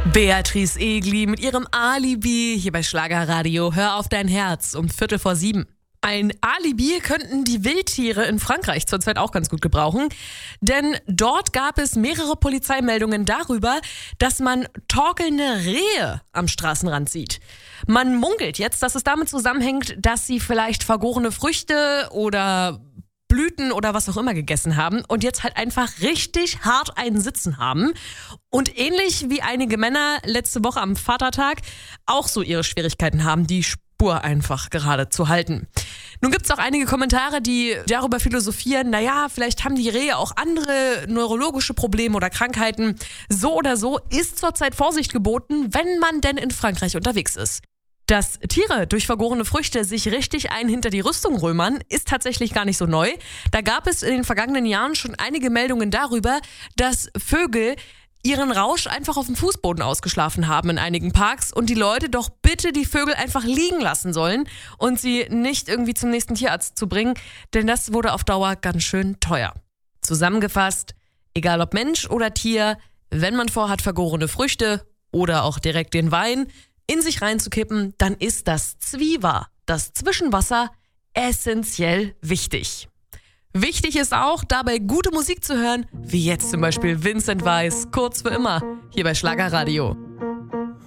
Beatrice Egli mit ihrem Alibi hier bei Schlagerradio. Hör auf dein Herz um 6:45. Ein Alibi könnten die Wildtiere in Frankreich zurzeit auch ganz gut gebrauchen. Denn dort gab es mehrere Polizeimeldungen darüber, dass man torkelnde Rehe am Straßenrand sieht. Man munkelt jetzt, dass es damit zusammenhängt, dass sie vielleicht vergorene Früchte oder Blüten oder was auch immer gegessen haben und jetzt halt einfach richtig hart einen Sitzen haben. Und ähnlich wie einige Männer letzte Woche am Vatertag auch so ihre Schwierigkeiten haben, die Spur einfach gerade zu halten. Nun gibt es auch einige Kommentare, die darüber philosophieren, naja, vielleicht haben die Rehe auch andere neurologische Probleme oder Krankheiten. So oder so ist zurzeit Vorsicht geboten, wenn man denn in Frankreich unterwegs ist. Dass Tiere durch vergorene Früchte sich richtig einen hinter die Rüstung römern, ist tatsächlich gar nicht so neu. Da gab es in den vergangenen Jahren schon einige Meldungen darüber, dass Vögel ihren Rausch einfach auf dem Fußboden ausgeschlafen haben in einigen Parks und die Leute doch bitte die Vögel einfach liegen lassen sollen und sie nicht irgendwie zum nächsten Tierarzt zu bringen, denn das wurde auf Dauer ganz schön teuer. Zusammengefasst, egal ob Mensch oder Tier, wenn man vorhat, vergorene Früchte oder auch direkt den Wein in sich reinzukippen, dann ist das Zwiewa, das Zwischenwasser, essentiell wichtig. Wichtig ist auch, dabei gute Musik zu hören, wie jetzt zum Beispiel Vincent Weiss, Kurz für immer, hier bei Schlagerradio.